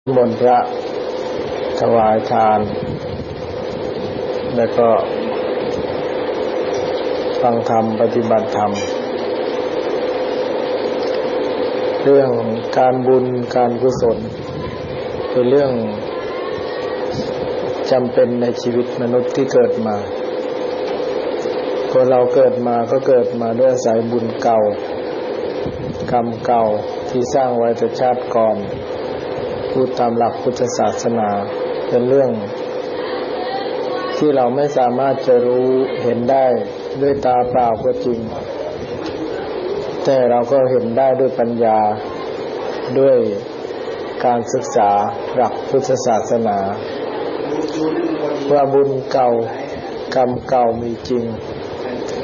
นิมนต์พระถวายทานแล้วก็ฟังธรรมปฏิบัติธรรมเรื่องการบุญการกุศลเป็นเรื่องจำเป็นในชีวิตมนุษย์ที่เกิดมาคนเราเกิดมาก็เกิดมาด้วยอาศัยบุญเก่ากรรมเก่าที่สร้างไว้แต่ชาติก่อนพูดตามหลักพุทธศาสนาเป็นเรื่องที่เราไม่สามารถจะรู้เห็นได้ด้วยตาเปล่าก็จริงแต่เราก็เห็นได้ด้วยปัญญาด้วยการศึกษาหลักพุทธศาสนาว่าบุญเก่ากรรมเก่ามีจริง